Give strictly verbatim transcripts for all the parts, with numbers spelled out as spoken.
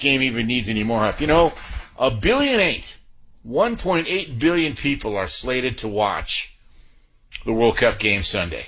game even needs any more hype. You know, a billion eight, one point eight billion people are slated to watch the World Cup game Sunday.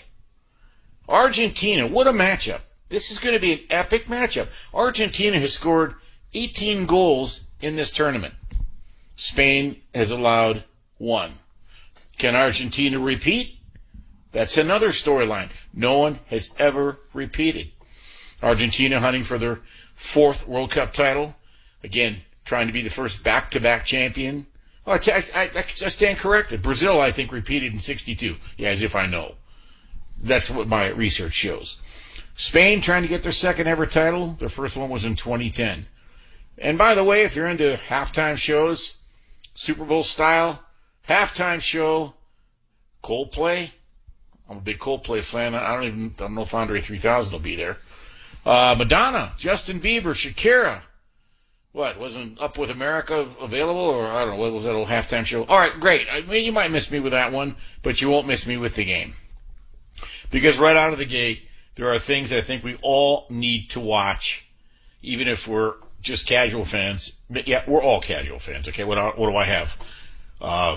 Argentina, what a matchup. This is going to be an epic matchup. Argentina has scored eighteen goals in this tournament. Spain has allowed one. Can Argentina repeat? That's another storyline. No one has ever repeated. Argentina hunting for their fourth World Cup title. Again, trying to be the first back-to-back champion. Oh, I, I, I stand corrected. Brazil, I think, repeated in sixty-two. Yeah, as if I know. That's what my research shows. Spain trying to get their second ever title. Their first one was in twenty ten. And by the way, if you're into halftime shows, Super Bowl style, halftime show, Coldplay. I'm a big Coldplay fan. I don't even I don't know if Andre three thousand will be there. Uh, Madonna, Justin Bieber, Shakira. What, wasn't Up With America available? Or I don't know, what was that old halftime show? All right, great. I mean, you might miss me with that one, but you won't miss me with the game. Because right out of the gate, there are things I think we all need to watch, even if we're just casual fans. But yeah, we're all casual fans, okay? What, what do I have? Uh,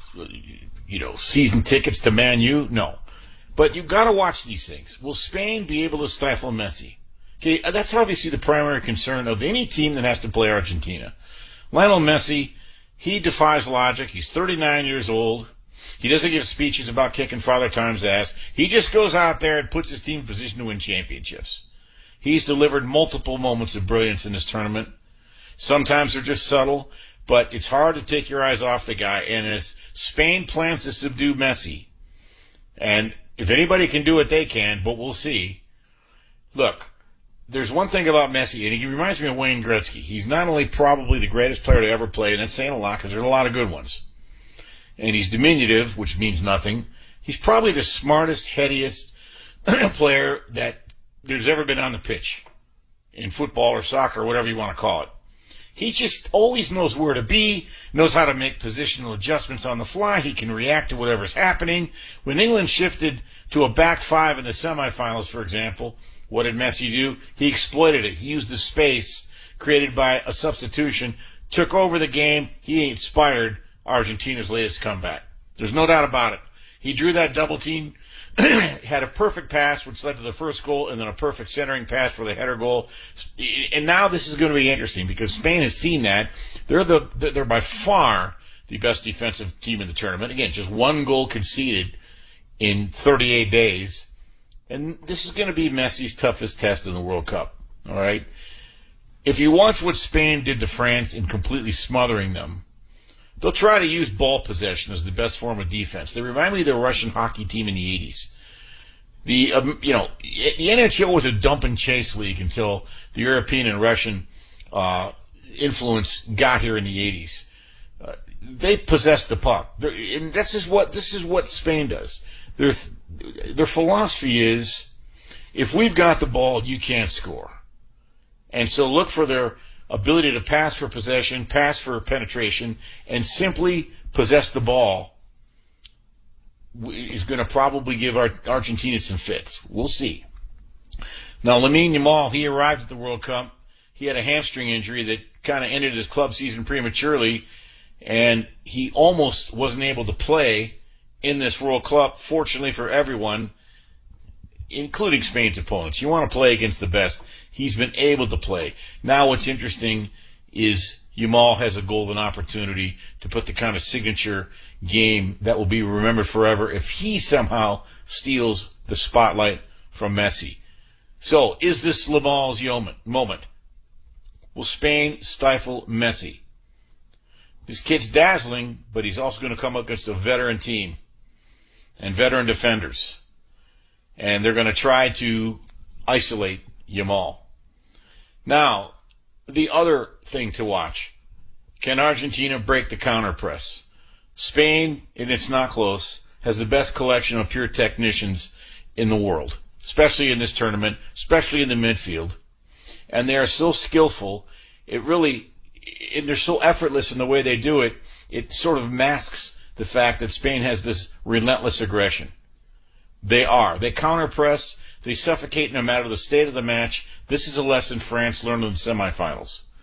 you know, season tickets to Man U? No. But you've got to watch these things. Will Spain be able to stifle Messi? Okay, that's obviously the primary concern of any team that has to play Argentina. Lionel Messi, he defies logic. He's thirty-nine years old. He doesn't give speeches about kicking Father Time's ass. He just goes out there and puts his team in position to win championships. He's delivered multiple moments of brilliance in this tournament. Sometimes they're just subtle, but it's hard to take your eyes off the guy. And as Spain plans to subdue Messi, and if anybody can do it, they can, but we'll see. Look, there's one thing about Messi, and he reminds me of Wayne Gretzky. He's not only probably the greatest player to ever play, and that's saying a lot because there's a lot of good ones. And he's diminutive, which means nothing. He's probably the smartest, headiest player that there's ever been on the pitch in football or soccer or whatever you want to call it. He just always knows where to be, knows how to make positional adjustments on the fly. He can react to whatever's happening. When England shifted to a back five in the semifinals, for example, what did Messi do? He exploited it. He used the space created by a substitution, took over the game. He inspired Argentina's latest comeback. There's no doubt about it. He drew that double team, had a perfect pass, which led to the first goal, and then a perfect centering pass for the header goal. And now this is going to be interesting because Spain has seen that. They're the they're by far the best defensive team in the tournament. Again, just one goal conceded in thirty-eight days. And this is going to be Messi's toughest test in the World Cup. All right? If you watch what Spain did to France in completely smothering them, they'll try to use ball possession as the best form of defense. They remind me of the Russian hockey team in the eighties. The um, you know the N H L was a dump and chase league until the European and Russian uh, influence got here in the eighties. Uh, they possessed the puck, They're, and this is what this is what Spain does. Their their philosophy is, if we've got the ball, you can't score, and so look for their ability to pass for possession, pass for penetration, and simply possess the ball is going to probably give Argentina some fits. We'll see. Now, Lamine Yamal, he arrived at the World Cup. He had a hamstring injury that kind of ended his club season prematurely, and he almost wasn't able to play in this World Cup. Fortunately for everyone, including Spain's opponents, you want to play against the best. He's been able to play. Now what's interesting is Yamal has a golden opportunity to put the kind of signature game that will be remembered forever if he somehow steals the spotlight from Messi. So, is this Yamal's moment? Will Spain stifle Messi? This kid's dazzling, but he's also going to come up against a veteran team and veteran defenders. And they're going to try to isolate Yamal. Now, the other thing to watch. Can Argentina break the counter press? Spain, and it's not close, has the best collection of pure technicians in the world, especially in this tournament, especially in the midfield. And they are so skillful, it really, and they're so effortless in the way they do it, it sort of masks the fact that Spain has this relentless aggression. They are. They counter press. They suffocate no matter the state of the match. This is a lesson France learned in the semifinals.